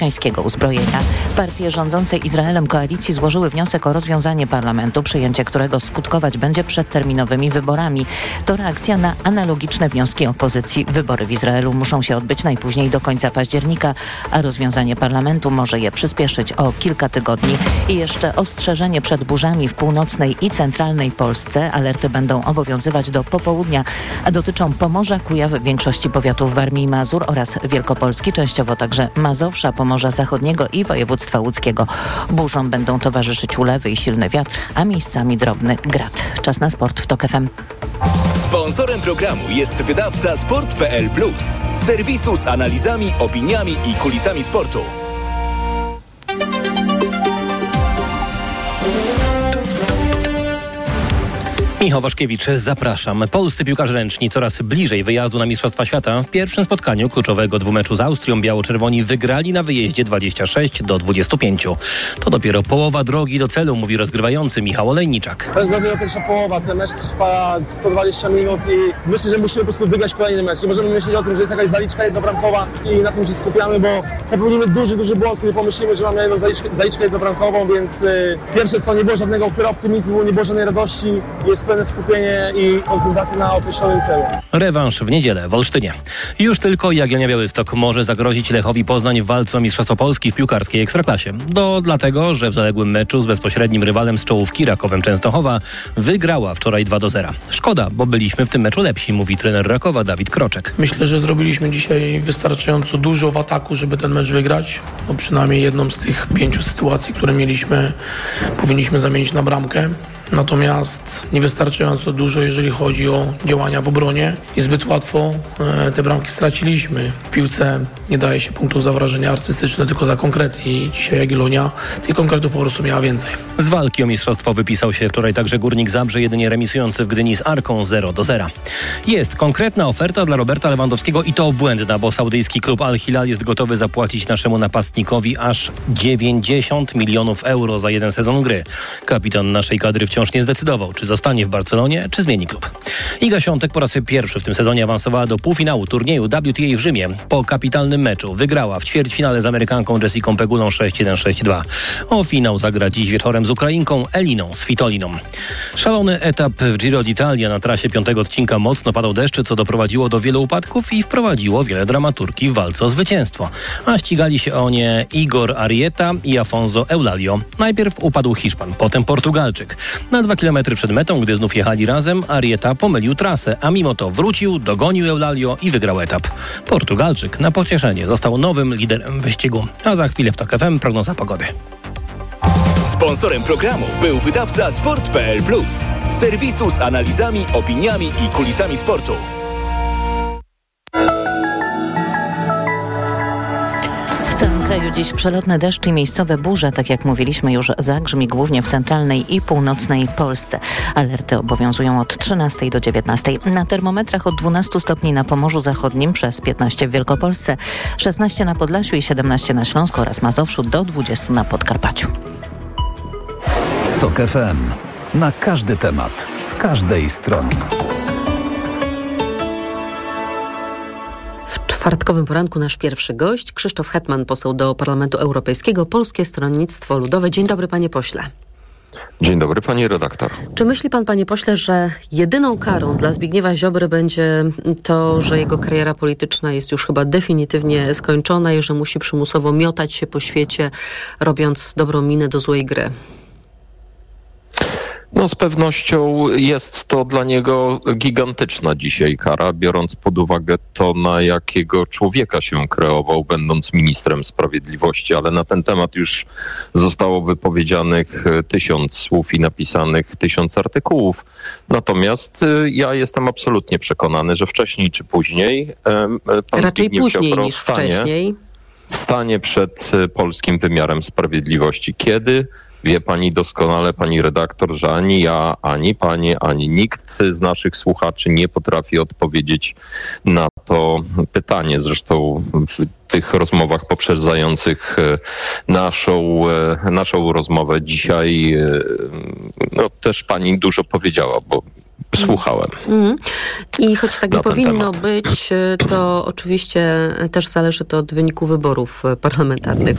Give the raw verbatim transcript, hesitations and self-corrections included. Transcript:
amerykańskiego uzbrojenia. Partie rządzące Izraelem koalicji złożyły wniosek o rozwiązanie parlamentu, przyjęcie którego skutkować będzie przedterminowymi wyborami. To reakcja na analogiczne wnioski opozycji. Wybory w Izraelu muszą się odbyć najpóźniej do końca października, a rozwiązanie parlamentu może je przyspieszyć o kilka tygodni. I jeszcze ostrzeżenie przed burzami w północnej i centralnej Polsce. Alerty będą obowiązywać do popołudnia, a dotyczą Pomorza, Kujaw, większości powiatów Warmii i Mazur oraz Wielkopolski, częściowo także Mazowsza, Pomorza Zachodniego i województwa łódzkiego. Burzom będą towarzyszyć ulewy i silny wiatr, a miejscami drobny grad. Czas na sport w TOK F M. Sponsorem programu jest wydawca sport kropka p l plus, serwisu z analizami, opiniami i kulisami sportu. Michał Waszkiewicz, zapraszam. Polscy piłkarze ręczni coraz bliżej wyjazdu na Mistrzostwa Świata. W pierwszym spotkaniu kluczowego dwumeczu z Austrią biało-czerwoni wygrali na wyjeździe dwadzieścia sześć do dwudziestu pięciu. To dopiero połowa drogi do celu, mówi rozgrywający Michał Olejniczak. To jest dopiero pierwsza połowa. Ten mecz trwa sto dwadzieścia minut i myślę, że musimy po prostu wygrać kolejny mecz. Nie możemy myśleć o tym, że jest jakaś zaliczka jednobramkowa i na tym się skupiamy, bo popełnimy duży, duży błąd, kiedy pomyślimy, że mamy jedną zaliczkę, zaliczkę jednobramkową, więc yy, pierwsze co, nie było żadnego optymizmu, nie było żadnej radości, jest pełne skupienie i koncentracja na określonym celu. Rewanż w niedzielę w Olsztynie. Już tylko Jagiellonia Białystok może zagrozić Lechowi Poznań w walce o Mistrzostwo Polski w piłkarskiej Ekstraklasie. To dlatego, że w zaległym meczu z bezpośrednim rywalem z czołówki Rakowem Częstochowa wygrała wczoraj dwa do zera. Szkoda, bo byliśmy w tym meczu lepsi, mówi trener Rakowa Dawid Kroczek. Myślę, że zrobiliśmy dzisiaj wystarczająco dużo w ataku, żeby ten mecz wygrać. No przynajmniej jedną z tych pięciu sytuacji, które mieliśmy, powinniśmy zamienić na bramkę. Natomiast niewystarczająco dużo, jeżeli chodzi o działania w obronie i zbyt łatwo e, te bramki straciliśmy. W piłce nie daje się punktów za wrażenia artystyczne, tylko za konkrety i dzisiaj Jagiellonia tych konkretów po prostu miała więcej. Z walki o mistrzostwo wypisał się wczoraj także Górnik Zabrze, jedynie remisujący w Gdyni z Arką zero do zera. Jest konkretna oferta dla Roberta Lewandowskiego i to błędna, bo saudyjski klub Al Hilal jest gotowy zapłacić naszemu napastnikowi aż dziewięćdziesiąt milionów euro za jeden sezon gry. Kapitan naszej kadry wciąż nie zdecydował, czy zostanie w Barcelonie, czy zmieni klub. Iga Świątek po raz pierwszy w tym sezonie awansowała do półfinału turnieju W T A w Rzymie. Po kapitalnym meczu wygrała w ćwierćfinale z Amerykanką Jessiką Pegulą sześć jeden sześć dwa. O finał zagra dziś wieczorem z Ukrainką Eliną Svitoliną. Szalony etap w Giro d'Italia. Na trasie piątego odcinka mocno padał deszcz, co doprowadziło do wielu upadków i wprowadziło wiele dramaturgii w walce o zwycięstwo. A ścigali się o nie Igor Arrieta i Afonso Eulalio. Najpierw upadł Hiszpan, potem Portugalczyk. Na dwa kilometry przed metą, gdy znów jechali razem, Arrieta pomylił trasę, a mimo to wrócił, dogonił Eulalio i wygrał etap. Portugalczyk na pocieszenie został nowym liderem wyścigu. A za chwilę w TOK F M prognoza pogody. Sponsorem programu był wydawca sport kropka p l plus, serwisu z analizami, opiniami i kulisami sportu. W całym kraju dziś przelotne deszcze i miejscowe burze, tak jak mówiliśmy już, zagrzmi głównie w centralnej i północnej Polsce. Alerty obowiązują od trzynastej do dziewiętnastej. Na termometrach od dwunastu stopni na Pomorzu Zachodnim, przez piętnaście w Wielkopolsce, szesnaście na Podlasiu i siedemnaście na Śląsku oraz Mazowszu, do dwudziestu na Podkarpaciu. TOK F M. Na każdy temat, z każdej strony. W czwartkowym poranku nasz pierwszy gość, Krzysztof Hetman, poseł do Parlamentu Europejskiego, Polskie Stronnictwo Ludowe. Dzień dobry, panie pośle. Dzień dobry, pani redaktor. Czy myśli pan, panie pośle, że jedyną karą dla Zbigniewa Ziobry będzie to, że jego kariera polityczna jest już chyba definitywnie skończona i że musi przymusowo miotać się po świecie, robiąc dobrą minę do złej gry? No z pewnością jest to dla niego gigantyczna dzisiaj kara, biorąc pod uwagę to, na jakiego człowieka się kreował, będąc ministrem sprawiedliwości, ale na ten temat już zostało wypowiedzianych tysiąc słów i napisanych tysiąc artykułów. Natomiast ja jestem absolutnie przekonany, że wcześniej czy później pan Raczej Zbigniew później Ziobro niż stanie, wcześniej. stanie przed polskim wymiarem sprawiedliwości. Kiedy? Wie pani doskonale, pani redaktor, że ani ja, ani pani, ani nikt z naszych słuchaczy nie potrafi odpowiedzieć na to pytanie. Zresztą w tych rozmowach poprzedzających naszą, naszą rozmowę dzisiaj no, też pani dużo powiedziała, bo Słuchałem. Mm. I choć tak nie Na ten powinno temat. być, to oczywiście też zależy to od wyniku wyborów parlamentarnych.